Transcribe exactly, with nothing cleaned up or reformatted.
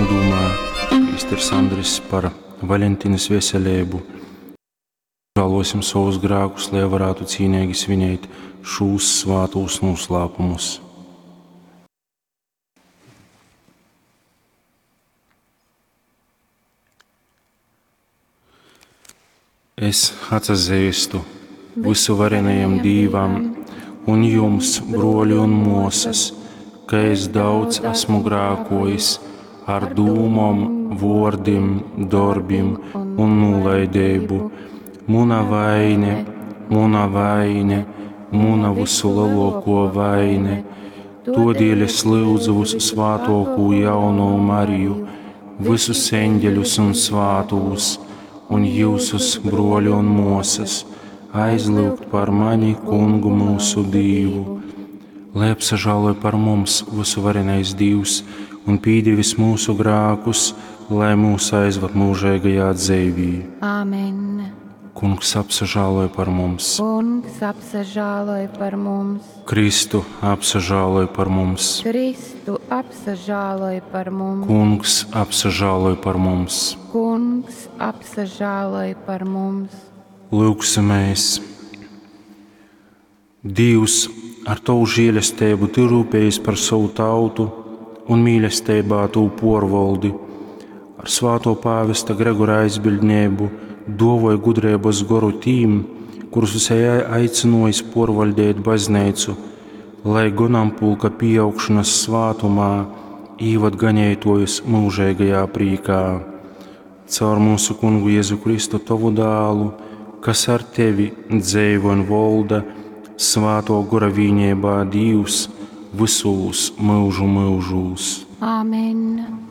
domā, Kristers Andris par Valentīnas veselību. Žēlosim savus grēkus, lai varētu cīnīgi svinēt šos svētos noslēpumus. Es atzīstu visu varenajam Dievam un jums, broļi un mosas, ka es daudz esmu grēkojis ar dūmom, vārdiem, darbiem un nolaidību. Muna vaine, muna vaine, muna visu lielāko vaine. Todēļ es lūdzu visu svētāko jauno Mariju, visus eņģeļus un svētos, un jūsus, broļi un mosas, aizlūgt par mani, Kungu mūsu Dievu. Lai apsažāloj par mums visu varenais Dievs un pīdīvis mūsu grēkus, lai mūs aizved mūžīgajā dzīvī. Āmen. Kungs apsažāloj par mums. Kungs apsažāloj par mums. Kristu apsažāloj par mums. Kristu apsažāloj par mums. Kungs apsažāloj par mums. Kungs apsažāloj par mums. Lūksimies. Dievs, ar tavu žēlastību tu rūpējies par savu tautu un mīlestībā tu porvaldi. Ar svāto pāvesta Gregora aizbildnību dovoja gudrības goru tīm, kurus visai aicinojis porvaldēt baznīcu, lai gonampulka pieaugšanas svātumā īvad ganētojus mūžīgajā prīkā. Caur mūsu Kungu Jēzu Kristu tavu dālu, kas ar tevi dzīvo un valda, svāto gora vienībā Dievs visos mūžu mūžos. Āmen.